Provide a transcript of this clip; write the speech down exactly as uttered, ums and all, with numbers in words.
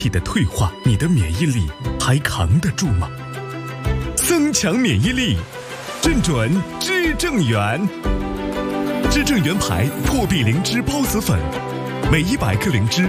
体的退化，你的免疫力还扛得住吗？增强免疫力，正准知正元。知正元牌破壁灵芝孢子粉，每一百克灵芝